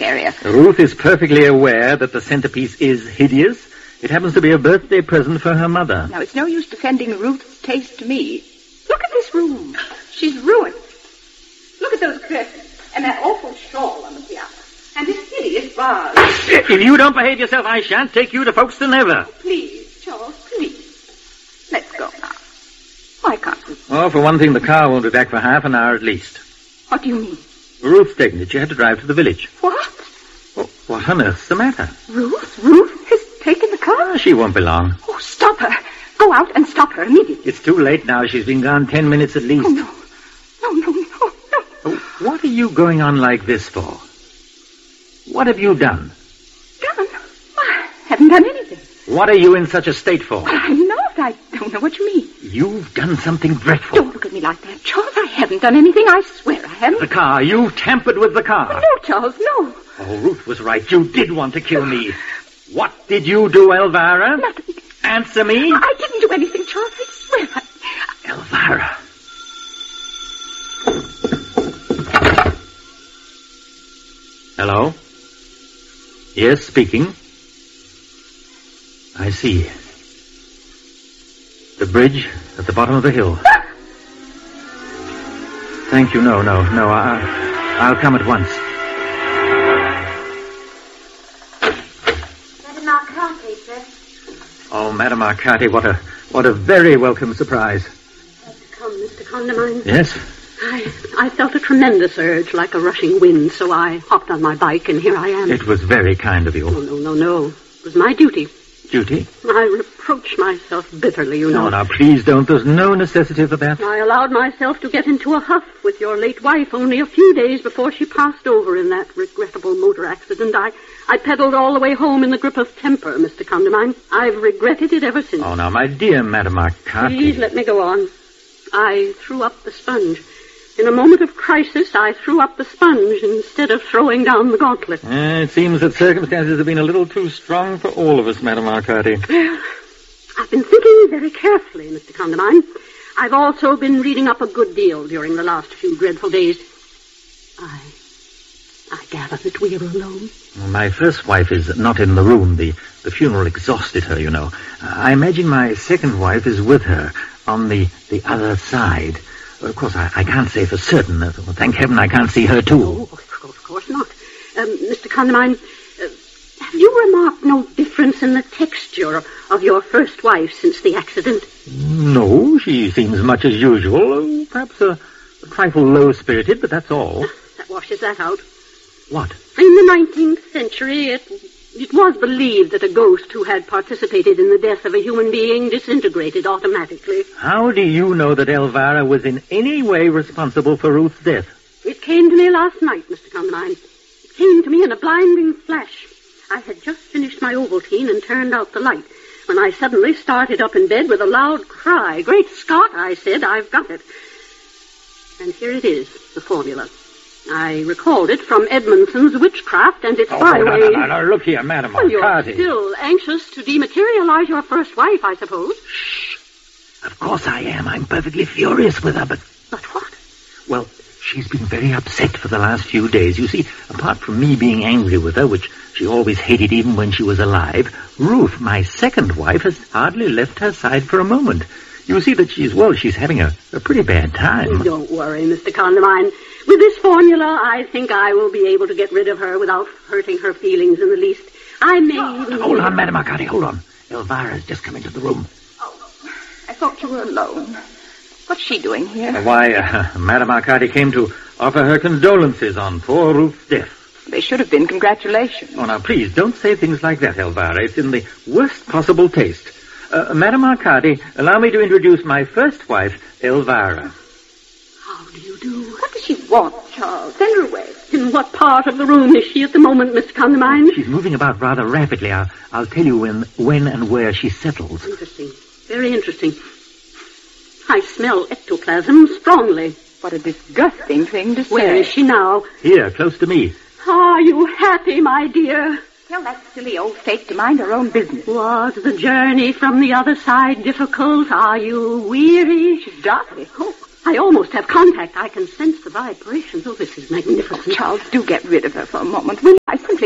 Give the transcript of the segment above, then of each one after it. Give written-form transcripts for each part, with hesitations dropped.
terrier. Ruth is perfectly aware that the centerpiece is hideous. It happens to be a birthday present for her mother. Now, it's no use defending Ruth's taste to me. Look at this room. She's ruined. Look at those curtains and that awful shawl on the piano. And this hideous vase. If you don't behave yourself, I shan't take you to Folkestone ever. Oh, please, Charles, please. Let's go now. Why can't we? Well, for one thing, the car won't be back for half an hour at least. What do you mean? Ruth's taken it. She had to drive to the village. What? Well, what on earth's the matter? Ruth? Ruth has taken the car? She won't be long. Oh, stop her. Go out and stop her immediately. It's too late now. She's been gone 10 minutes at least. Oh, no. No. Oh, what are you going on like this for? What have you done? Done? I haven't done anything. What are you in such a state for? Well, I'm not. I don't know what you mean. You've done something dreadful. Don't look at me like that, Charles. I haven't done anything. I swear I haven't. The car. You tampered with the car. No, Charles, no. Oh, Ruth was right. You did want to kill me. What did you do, Elvira? Nothing. Answer me. I didn't do anything, Charles. I swear. Elvira. Hello? Yes, speaking. I see. The bridge at the bottom of the hill. Thank you. No. I'll come at once. Madame Arcati, sir. Oh, Madame Arcati, what a very welcome surprise. Come, Mr. Condamine. Yes? I felt a tremendous urge, like a rushing wind, so I hopped on my bike, and here I am. It was very kind of you. Oh, no. It was my duty. Duty? I reproach myself bitterly, you know. No, now, please don't. There's no necessity for that. I allowed myself to get into a huff with your late wife only a few days before she passed over in that regrettable motor accident. I pedaled all the way home in the grip of temper, Mr. Condamine. I've regretted it ever since. Oh, now, my dear Madame Arcati. Please let me go on. I threw up the sponge. In a moment of crisis, I threw up the sponge instead of throwing down the gauntlet. It seems that circumstances have been a little too strong for all of us, Madame Arcati. Well, I've been thinking very carefully, Mr. Condamine. I've also been reading up a good deal during the last few dreadful days. I gather that we are alone. My first wife is not in the room. The funeral exhausted her, you know. I imagine my second wife is with her on the other side. Of course, I can't say for certain. Thank heaven I can't see her, too. Oh, of course not. Mr. Condamine, have you remarked no difference in the texture of your first wife since the accident? No, she seems much as usual. Perhaps a trifle low-spirited, but that's all. That washes that out. What? In the 19th century, it was believed that a ghost who had participated in the death of a human being disintegrated automatically. How do you know that Elvira was in any way responsible for Ruth's death? It came to me last night, Mr. Condamine. It came to me in a blinding flash. I had just finished my Ovaltine and turned out the light when I suddenly started up in bed with a loud cry. Great Scott, I said, I've got it. And here it is, the formula. I recalled it from Edmondson's Witchcraft and its byways. No, look here, Madame Well, you're Arcati. still anxious to dematerialize your first wife, I suppose. Shh. Of course I am. I'm perfectly furious with her, but... But what? Well, she's been very upset for the last few days. You see, apart from me being angry with her, which she always hated even when she was alive, Ruth, my second wife, has hardly left her side for a moment. You see that she's having a pretty bad time. Don't worry, Mr. Condamine. With this formula, I think I will be able to get rid of her without hurting her feelings in the least. I may even... Hold on, Madame Arcati, hold on. Elvira's just come into the room. Oh, I thought you were alone. What's she doing here? Why, Madame Arcati came to offer her condolences on poor Ruth's death. They should have been congratulations. Oh, now, please, don't say things like that, Elvira. It's in the worst possible taste. Madame Arcati, allow me to introduce my first wife, Elvira. How do you do? What does she want, Charles? Send her away. In what part of the room is she at the moment, Mr. Condamine? She's moving about rather rapidly. I'll tell you when and where she settles. Interesting. Very interesting. I smell ectoplasm strongly. What a disgusting thing to say. Where is she now? Here, close to me. Are you happy, my dear? Tell that silly old fake to mind her own business. Was the journey from the other side difficult? Are you weary? She's dark. Oh, I almost have contact. I can sense the vibrations. Oh, this is magnificent. Charles, do get rid of her for a moment, will you? I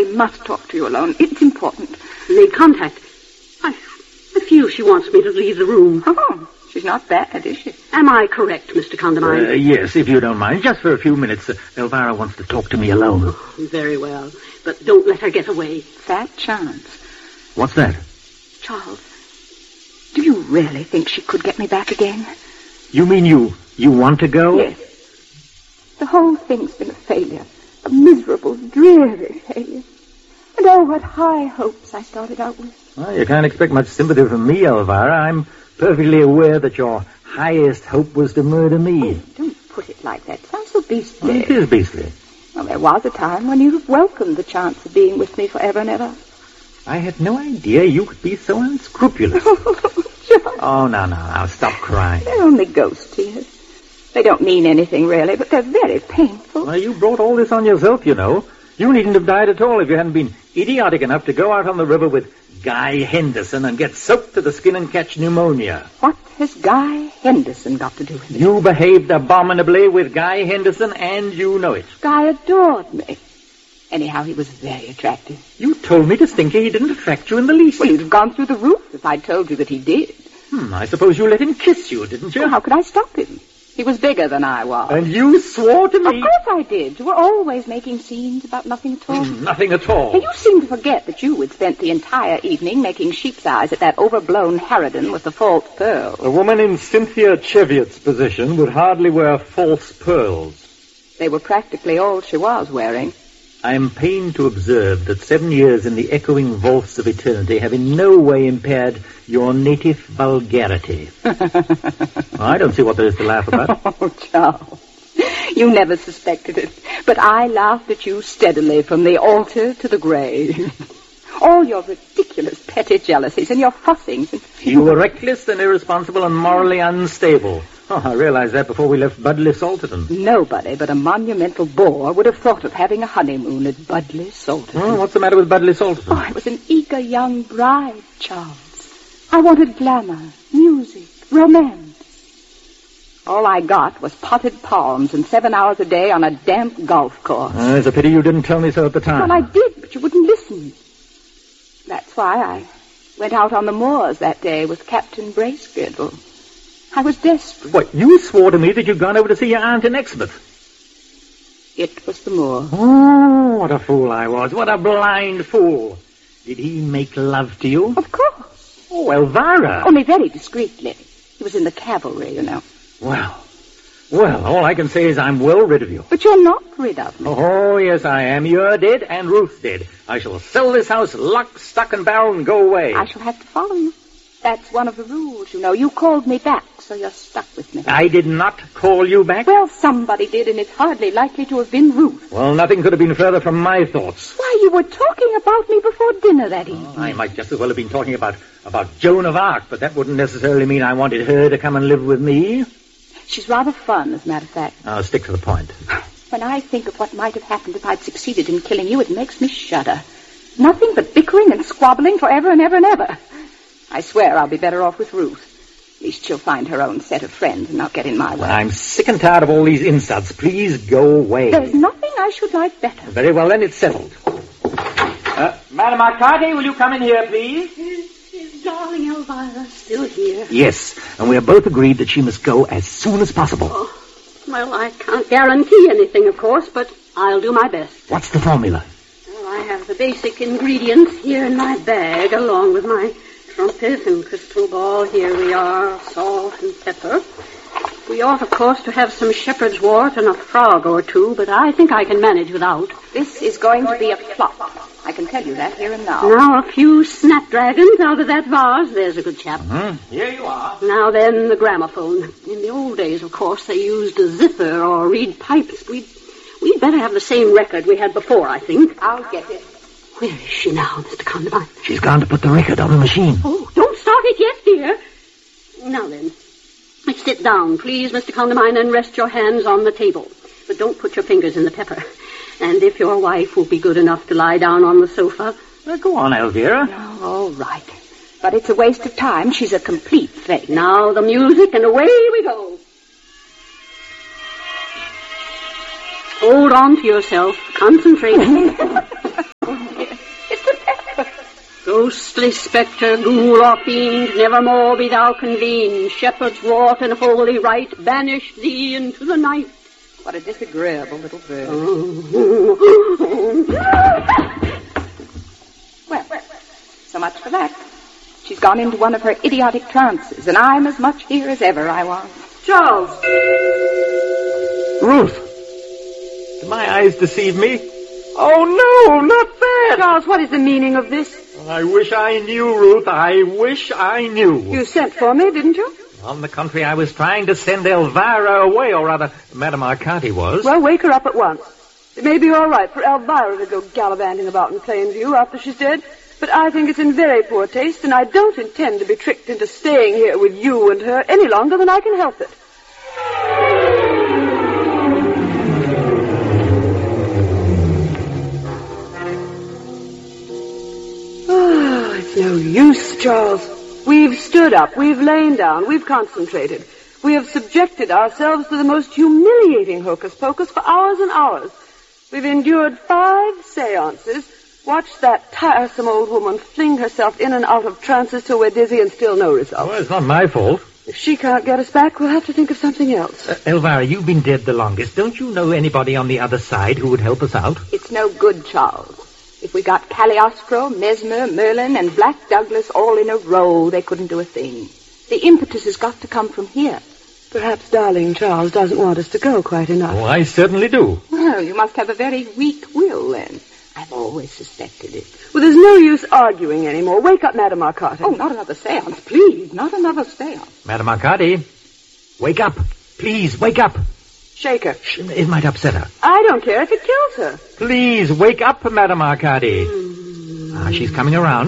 must talk to you alone. It's important. Made contact. I feel she wants me to leave the room. Oh, she's not bad, is she? Am I correct, Mr. Condamine? Yes, if you don't mind. Just for a few minutes. Elvira wants to talk to me alone. Very well. But don't let her get away. Fat chance. What's that? Charles, do you really think she could get me back again? You mean you want to go? Yes. The whole thing's been a failure. A miserable, dreary failure. And oh, what high hopes I started out with. Well, you can't expect much sympathy from me, Elvira. I'm perfectly aware that your highest hope was to murder me. Oh, don't put it like that. It sounds so beastly. Well, it is beastly. Well, there was a time when you welcomed the chance of being with me forever and ever. I had no idea you could be so unscrupulous. Charles. Oh, now, stop crying. They're only ghost tears. They don't mean anything, really, but they're very painful. Well, you brought all this on yourself, you know. You needn't have died at all if you hadn't been idiotic enough to go out on the river with Guy Henderson and get soaked to the skin and catch pneumonia. What has Guy Henderson got to do with it? You behaved abominably with Guy Henderson, and you know it. Guy adored me. Anyhow, he was very attractive. You told me distinctly he didn't attract you in the least. Well, you'd have gone through the roof if I'd told you that he did. I suppose you let him kiss you, didn't you? Well, how could I stop him? He was bigger than I was. And you swore to me... Of course I did. You were always making scenes about nothing at all. Nothing at all. And you seem to forget that you had spent the entire evening making sheep's eyes at that overblown harridan with the false pearls. A woman in Cynthia Cheviot's position would hardly wear false pearls. They were practically all she was wearing. I am pained to observe that 7 years in the echoing vaults of eternity have in no way impaired your native vulgarity. I don't see what there is to laugh about. Oh, Charles, you never suspected it, but I laughed at you steadily from the altar to the grave. All your ridiculous petty jealousies and your fussings. You were reckless and irresponsible and morally unstable. Oh, I realized that before we left Budley Salterton. Nobody but a monumental bore would have thought of having a honeymoon at Budley Salterton. Oh, what's the matter with Budley Salterton? Oh, I was an eager young bride, Charles. I wanted glamour, music, romance. All I got was potted palms and 7 hours a day on a damp golf course. It's a pity you didn't tell me so at the time. Well, I did, but you wouldn't listen. That's why I went out on the moors that day with Captain Bracegirdle. I was desperate. What, you swore to me that you'd gone over to see your aunt in Exmouth? It was the moor. Oh, what a fool I was. What a blind fool. Did he make love to you? Of course. Oh, Elvira. Only very discreetly. He was in the cavalry, you know. Well, all I can say is I'm well rid of you. But you're not rid of me. Oh, yes, I am. You're dead and Ruth's dead. I shall sell this house lock, stock, and barrel and go away. I shall have to follow you. That's one of the rules, you know. You called me back, so you're stuck with me. I did not call you back? Well, somebody did, and it's hardly likely to have been Ruth. Well, nothing could have been further from my thoughts. Why, you were talking about me before dinner that evening. I might just as well have been talking about Joan of Arc, but that wouldn't necessarily mean I wanted her to come and live with me. She's rather fun, as a matter of fact. I'll stick to the point. When I think of what might have happened if I'd succeeded in killing you, it makes me shudder. Nothing but bickering and squabbling forever and ever and ever. I swear I'll be better off with Ruth. At least she'll find her own set of friends and not get in my way. I'm sick and tired of all these insults. Please go away. There's nothing I should like better. Very well, then it's settled. Madam Arcady, will you come in here, please? Is darling Elvira still here? Yes, and we have both agreed that she must go as soon as possible. Oh, well, I can't guarantee anything, of course, but I'll do my best. What's the formula? Well, I have the basic ingredients here in my bag, along with my trumpet and crystal ball. Here we are, salt and pepper. We ought, of course, to have some shepherd's wort and a frog or two, but I think I can manage without. This is going to be a flop. I can tell you that here and now. Now, a few snapdragons out of that vase. There's a good chap. Here you are. Now then, the gramophone. In the old days, of course, they used a zither or reed pipes. We'd better have the same record we had before, I think. I'll get it. Where is she now, Mr. Condamine? She's gone to put the record on the machine. Oh, don't start it yet, dear. Now then, sit down, please, Mr. Condamine, and rest your hands on the table. But don't put your fingers in the pepper. And if your wife will be good enough to lie down on the sofa. Go on, Elvira. Oh, all right. But it's a waste of time. She's a complete fake. Now the music, and away we go. Hold on to yourself. Concentrate. Ghostly spectre, ghoul or fiend, nevermore be thou convened. Shepherds wrought in holy rite, banish thee into the night. What a disagreeable little bird. Well, so much for that. She's gone into one of her idiotic trances, and I'm as much here as ever I was. Charles! Ruth! Did my eyes deceive me? Oh, no, not that! Charles, what is the meaning of this? I wish I knew, Ruth. I wish I knew. You sent for me, didn't you? On the contrary, I was trying to send Elvira away, or rather, Madame Arcati was. Well, wake her up at once. It may be all right for Elvira to go gallivanting about in plain view after she's dead, but I think it's in very poor taste, and I don't intend to be tricked into staying here with you and her any longer than I can help it. Oh, it's no use, Charles. We've stood up, we've lain down, we've concentrated. We have subjected ourselves to the most humiliating hocus-pocus for hours and hours. We've endured 5 seances, watched that tiresome old woman fling herself in and out of trances till we're dizzy and still no result. Well, it's not my fault. If she can't get us back, we'll have to think of something else. Elvira, you've been dead the longest. Don't you know anybody on the other side who would help us out? It's no good, Charles. If we got Cagliostro, Mesmer, Merlin, and Black Douglas all in a row, they couldn't do a thing. The impetus has got to come from here. Perhaps darling Charles doesn't want us to go quite enough. Oh, I certainly do. Well, you must have a very weak will, then. I've always suspected it. Well, there's no use arguing anymore. Wake up, Madame Arcati. Oh, not another seance, please. Not another seance. Madame Arcati, wake up. Please, wake up. Shake her. It might upset her. I don't care if it kills her. Please, wake up, Madame Arcati. She's coming around.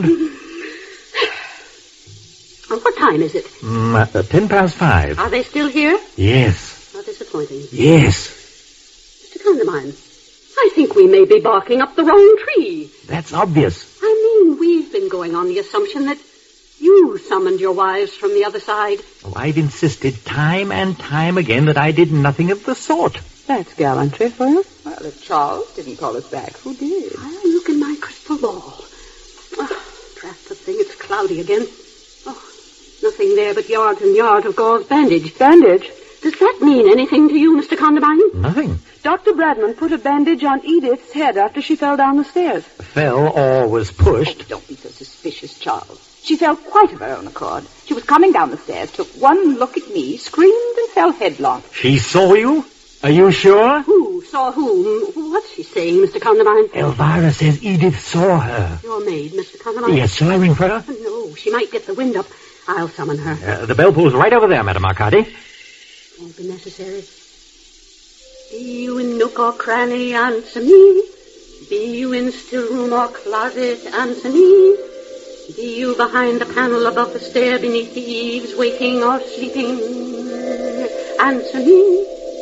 What time is it? 5:10. Are they still here? Yes. How disappointing. Yes. Mr. Condamine, I think we may be barking up the wrong tree. That's obvious. I mean, we've been going on the assumption that you summoned your wives from the other side. Oh, I've insisted time and time again that I did nothing of the sort. That's gallantry for you. Well, if Charles didn't call us back, who did? I'll look in my crystal ball. Oh, drat the thing, it's cloudy again. Oh, nothing there but yards and yards of gauze bandage. Bandage? Does that mean anything to you, Mr. Condamine? Nothing. Dr. Bradman put a bandage on Edith's head after she fell down the stairs. Fell or was pushed. Oh, don't be so suspicious, Charles. She fell quite of her own accord. She was coming down the stairs, took one look at me, screamed and fell headlong. She saw you? Are you sure? Who saw whom? What's she saying, Mr. Condamine? Elvira says Edith saw her. Your maid, Mr. Condamine? Yes, shall I ring for her? No, she might get the wind up. I'll summon her. The bell pull's right over there, Madame Arcati. Won't be necessary. Be you in nook or cranny, answer me. Be you in still room or closet, answer me. Be you behind the panel above the stair, beneath the eaves, waking or sleeping, answer me.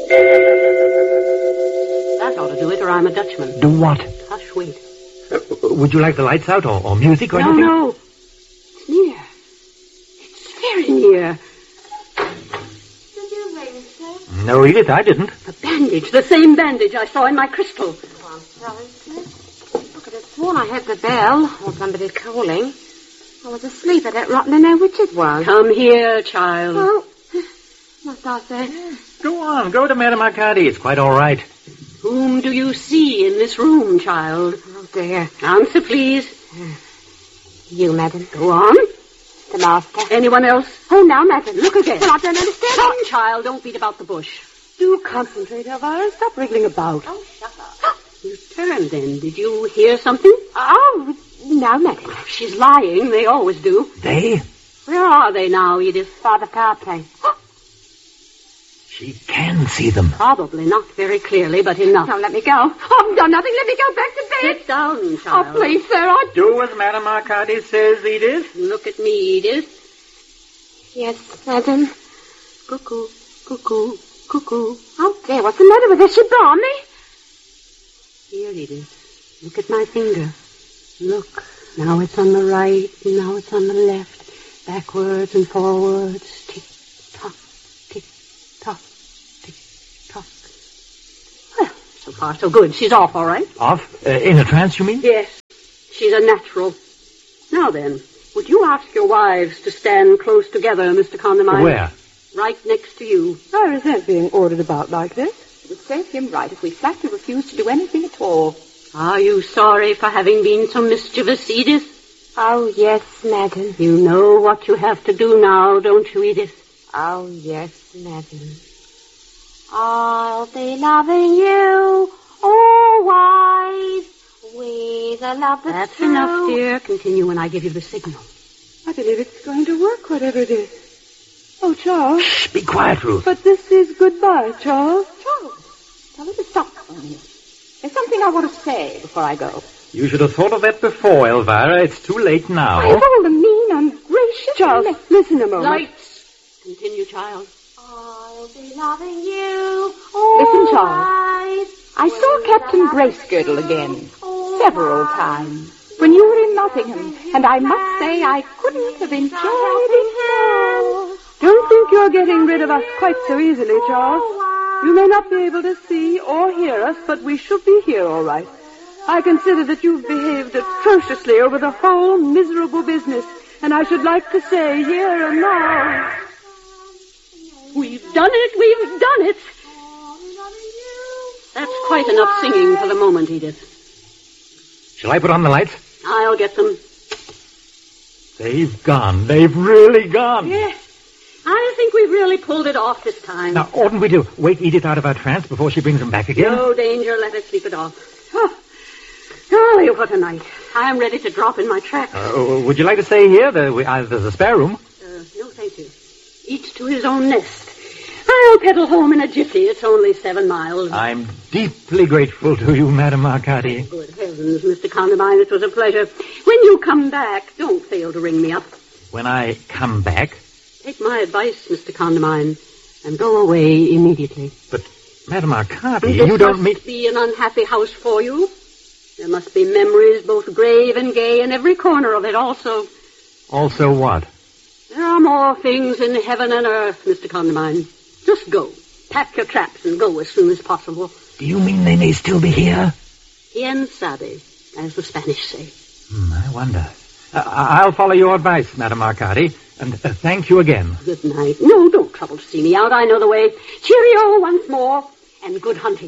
That ought to do it, or I'm a Dutchman. Do what? Hush, wait. Would you like the lights out or music or anything? No. It's near. It's very near. Did you ring, sir? No, Edith, I didn't. The bandage, the same bandage I saw in my crystal. Oh, I'm sorry, sir. I could have sworn I heard the bell, or somebody calling. I was asleep. I don't rightly know which it was. Come here, child. Oh, must I say? Go on, go to Madame Arcati. It's quite all right. Whom do you see in this room, child? Oh, dear. Answer, please. You, madam. Go on. The master. Anyone else? Oh, now, madam. Look again. Well, I don't understand. Come, child, don't beat about the bush. Do concentrate, Elvira. Stop wriggling about. Oh, shut up. You turned then. Did you hear something? Oh, no, madam. She's lying. They always do. They? Where are they now, Edith? By the fireplace. She can see them. Probably not very clearly, but enough. Now, let me go. I've done nothing. Let me go back to bed. Sit down, Oh, child. please, sir. Do as Madame Arcati says, Edith. Look at me, Edith. Yes, madam. Cuckoo, cuckoo, cuckoo. Oh, dear, what's the matter with her? She brought me. Here, Edith. Look at my finger. Look. Now it's on the right, and now it's on the left. Backwards and forwards. Tick-tock, tick-tock, tick-tock. Well, so far so good. She's off, all right? Off? In a trance, you mean? Yes. She's a natural. Now then, would you ask your wives to stand close together, Mr. Condamine? Where? Right next to you. I resent being ordered about like this. It would serve him right if we flatly refused to do anything at all. Are you sorry for having been so mischievous, Edith? Oh, yes, madam. You know what you have to do now, don't you, Edith? Oh, yes, madam. I'll be loving you always with a love that's true. enough, dear. Continue when I give you the signal. I believe it's going to work, whatever it is. Oh, Charles. Shh, be quiet, Ruth. But this is goodbye, Charles. Charles, tell her to stop calling me. There's something I want to say before I go. You should have thought of that before, Elvira. It's too late now. Of all the mean, ungracious... Charles, listen a moment. Lights. Continue, child. I'll be loving you Listen, Charles. always. I saw Captain Bracegirdle again, several times, when you were in Nottingham, and I must say I couldn't have enjoyed it more. Don't think you're getting rid of us quite so easily, Charles. You may not be able to see or hear us, but we should be here all right. I consider that you've behaved atrociously over the whole miserable business, and I should like to say here and now... We've done it. That's quite enough singing for the moment, Edith. Shall I put on the lights? I'll get them. They've gone. They've really gone. Yes. I think we've really pulled it off this time. Now, oughtn't we to wake Edith out of her trance before she brings them back again? No danger. Let her sleep it off. Oh, golly, what a night. I'm ready to drop in my tracks. Would you like to stay here? There's a spare room. No, thank you. Each to his own nest. I'll pedal home in a jiffy. It's only 7 miles. I'm deeply grateful to you, Madame Arcady. Good heavens, Mr. Condamine, it was a pleasure. When you come back, don't fail to ring me up. When I come back? Take my advice, Mr. Condamine, and go away immediately. But, Madame Arcady, This you don't mean... must be an unhappy house for you. There must be memories both grave and gay in every corner of it also. Also what? There are more things in heaven and earth, Mr. Condamine. Just go. Pack your traps and go as soon as possible. Do you mean they may still be here? Quien sabe, as the Spanish say. I wonder. I'll follow your advice, Madame Arcady, and thank you again. Good night. No, don't trouble to see me out. I know the way. Cheerio once more, and good hunting.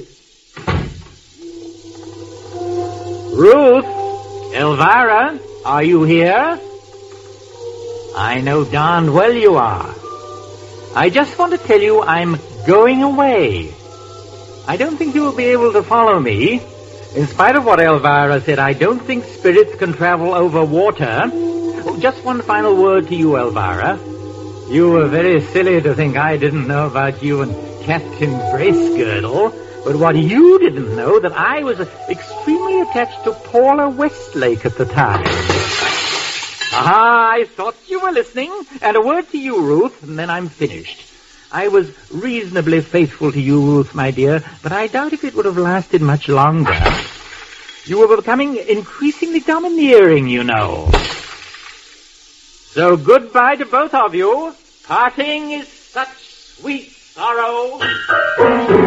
Ruth! Elvira! Are you here? I know darned well you are. I just want to tell you I'm going away. I don't think you will be able to follow me. In spite of what Elvira said, I don't think spirits can travel over water. Oh, just one final word to you, Elvira. You were very silly to think I didn't know about you and Captain Bracegirdle. But what you didn't know, that I was extremely attached to Paula Westlake at the time. I thought you were listening. And a word to you, Ruth, and then I'm finished. I was reasonably faithful to you, Ruth, my dear, but I doubt if it would have lasted much longer. You were becoming increasingly domineering, you know. So goodbye to both of you. Parting is such sweet sorrow.